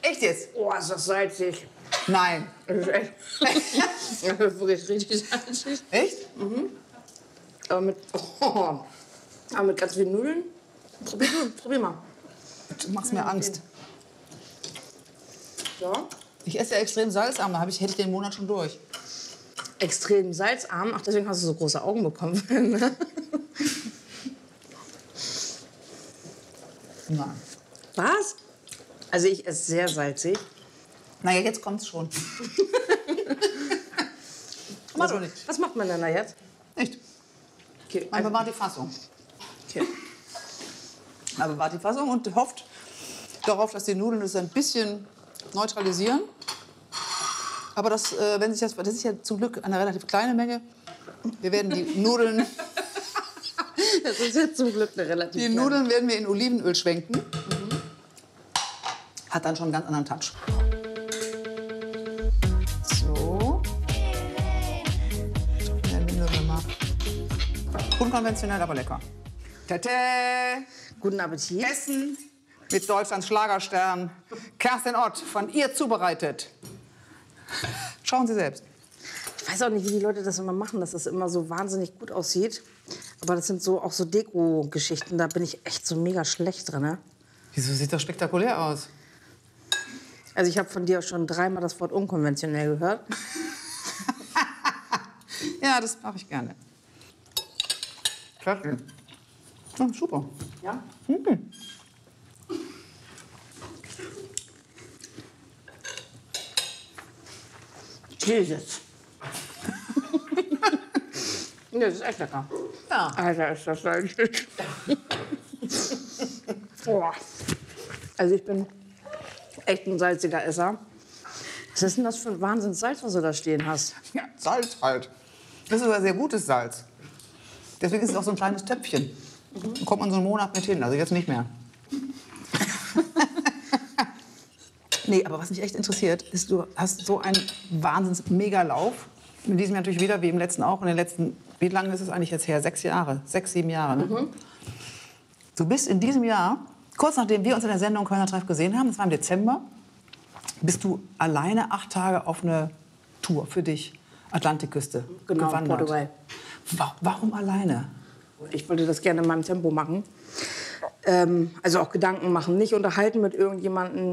Echt jetzt? Oh, ist das salzig. Nein. Das ist echt. Das ist wirklich richtig salzig. Echt? Aber mit ganz vielen Nudeln. Probier mal. Du machst mir Angst. So. Ich esse ja extrem salzarm, hätte ich den Monat schon durch. Extrem salzarm. Ach, deswegen hast du so große Augen bekommen. Ne? Nein. Was? Also ich esse sehr salzig. Naja, jetzt kommt's schon. Mach doch nicht. Was macht man denn da jetzt? Nicht. Okay, Man bewahrt die Fassung. okay. Man bewahrt die Fassung und hofft darauf, dass die Nudeln das ein bisschen neutralisieren. Aber das ist ja zum Glück eine relativ kleine Menge. Wir werden die Nudeln, Das ist jetzt zum Glück eine relativ die Nudeln werden wir in Olivenöl schwenken. Hat dann schon einen ganz anderen Touch. So. Ja, nehmen wir mal. Unkonventionell, aber lecker. Tete! Guten Appetit. Essen mit Deutschlands Schlagerstern Kerstin Ott, von ihr zubereitet. Schauen Sie selbst. Ich weiß auch nicht, wie die Leute das immer machen, dass das immer so wahnsinnig gut aussieht. Aber das sind auch so Deko-Geschichten, da bin ich echt so mega schlecht drin. Ne? Wieso sieht das spektakulär aus? Also ich habe von dir schon dreimal das Wort unkonventionell gehört. Ja, das mache ich gerne. Klasse. Ja, super. Ja? Jesus. Das ist echt lecker. Ja. Alter, ist das salzig. Boah. Also ich bin echt ein salziger Esser. Was ist denn das für ein Wahnsinnssalz, was du da stehen hast? Ja, Salz halt. Das ist sogar sehr gutes Salz. Deswegen ist es auch so ein kleines Töpfchen. Da kommt man so einen Monat mit hin, also jetzt nicht mehr. Nee, aber was mich echt interessiert, ist, du hast so einen Wahnsinns-Megalauf. In diesem Jahr natürlich wieder, wie im letzten auch. In den letzten, wie lange ist es eigentlich jetzt her? 6 Jahre, 6, 7 Jahre. Ne? Du bist in diesem Jahr, kurz nachdem wir uns in der Sendung Kölner Treff gesehen haben, das war im Dezember, bist du alleine 8 Tage auf eine Tour für dich, Atlantikküste, Genau, gewandert. Portugal. Warum alleine? Ich wollte das gerne in meinem Tempo machen. Also auch Gedanken machen, nicht unterhalten mit irgendjemandem.